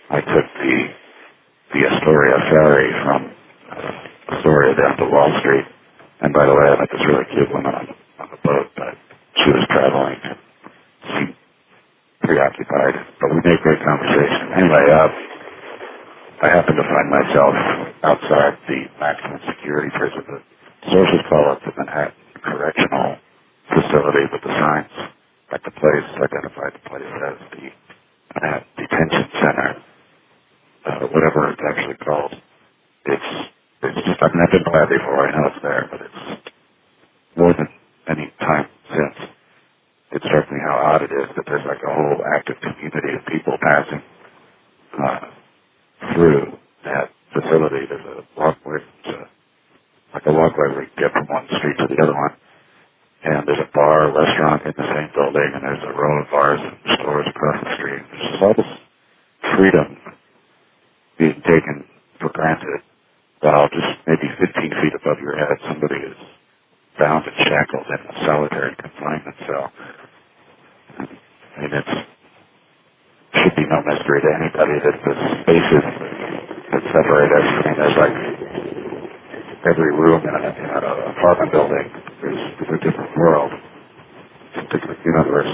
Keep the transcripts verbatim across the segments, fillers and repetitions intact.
I took the the Astoria ferry from uh, Astoria down to Wall Street. And by the way, I met this really cute woman on, on the boat, but she was traveling and seemed preoccupied. But we made great conversation. Anyway, uh, I happened to find myself outside the maximum security prison. The sources call it the Manhattan Correctional Facility, but the signs at the place identified the place as the Manhattan Detention Center, uh, whatever it's actually called. It's it's just, I mean, I've been by it before, I know it's there, but it's more than any time since. It struck me how odd it is that there's like a whole active community of people passing uh, through that facility. There's a walkway, it's a, like a walkway where you get from one street to the other one. And there's a bar, restaurant in the same building, and there's a row of bars and stores across the street. There's just all this freedom being taken for granted, while just maybe fifteen feet above your head, somebody is bound and shackled in a solitary confinement cell. I mean, it's should be no mystery to anybody that the spaces that separate us. I mean, there's like every room in an apartment building is, is a different world, it's a different universe.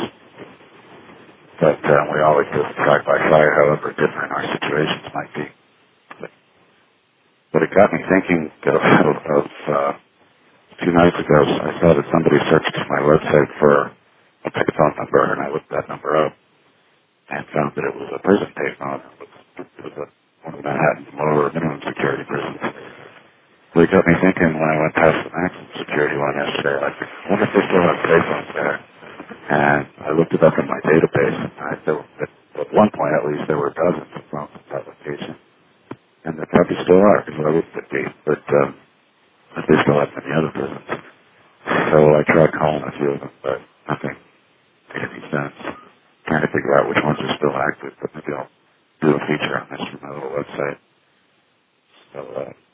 But uh, we all exist side by side, however different our situations might be. But, but it got me thinking of, of uh, a few nights ago, I saw that somebody searched my website for a payphone number, and I looked that number up and found that it was a prison payphone. It was, it was a, one of Manhattan's lower minimum security prisons. So it got me thinking when I went past the maximum security one yesterday, like, I wonder if they still have payphones there. And I looked it up in my database, and I, there were, at one point at least there were dozens of phones in that location. And there probably still are, because I looked at these, but um, but they still have many other prisons. So I tried calling a few of them, but nothing made any sense. Trying to figure out which ones are still active, but maybe I'll do a feature on this from my little website. So, uh,